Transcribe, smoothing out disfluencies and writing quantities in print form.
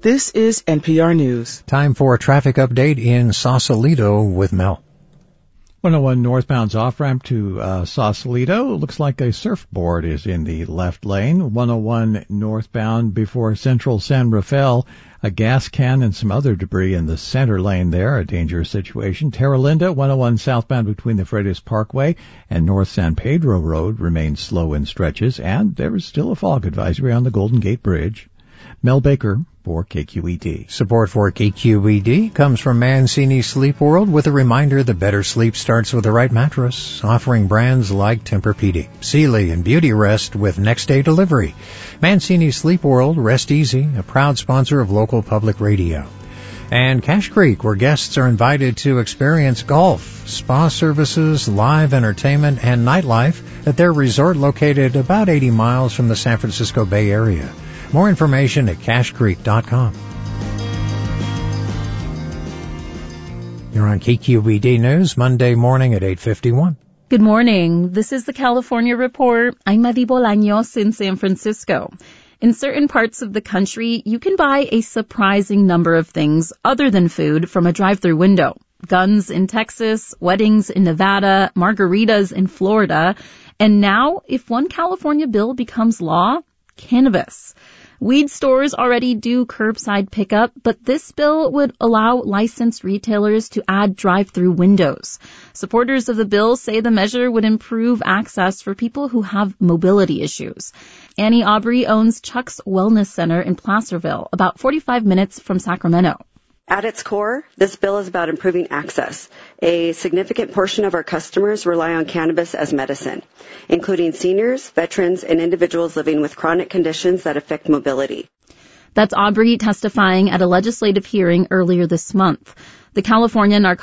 This is NPR News. Time for a traffic update in Sausalito with Mel. 101 northbound's off-ramp to Sausalito. Looks like a surfboard is in the left lane. 101 northbound before Central San Rafael. A gas can and some other debris in the center lane there. A dangerous situation. Terra Linda, 101 southbound between the Freitas Parkway and North San Pedro Road remains slow in stretches. And there is still a fog advisory on the Golden Gate Bridge. Mel Baker for KQED. Support for KQED comes from Mancini Sleep World with a reminder that better sleep starts with the right mattress, offering brands like Tempur-Pedic, Sealy, and Beauty Rest with next-day delivery. Mancini Sleep World, rest easy, a proud sponsor of local public radio. And Cache Creek, where guests are invited to experience golf, spa services, live entertainment, and nightlife at their resort located about 80 miles from the San Francisco Bay Area. More information at cachecreek.com. You're on KQED News, Monday morning at 8:51. Good morning. This is the California Report. I'm Madi Bolaños in San Francisco. In certain parts of the country, you can buy a surprising number of things other than food from a drive-thru window. Guns in Texas, weddings in Nevada, margaritas in Florida, and now, if one California bill becomes law, cannabis. Weed stores already do curbside pickup, but this bill would allow licensed retailers to add drive-thru windows. Supporters of the bill say the measure would improve access for people who have mobility issues. Annie Aubrey owns Chuck's Wellness Center in Placerville, about 45 minutes from Sacramento. At its core, this bill is about improving access. A significant portion of our customers rely on cannabis as medicine, including seniors, veterans, and individuals living with chronic conditions that affect mobility. That's Aubrey testifying at a legislative hearing earlier this month. The California